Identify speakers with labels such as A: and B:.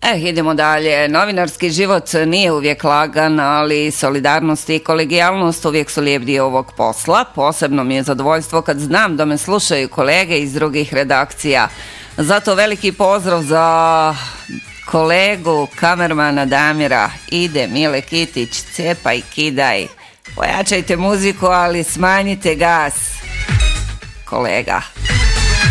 A: Idemo dalje. Novinarski život nije uvijek lagan, ali solidarnost i kolegijalnost uvijek su lijep dio ovog posla. Posebno mi je zadovoljstvo kad znam da me slušaju kolege iz drugih redakcija. Zato veliki pozdrav za kolegu kamermana Damira. Ide Mile Kitić, cepaj, kidaj. Pojačajte muziku, ali smanjite gas. Kolega.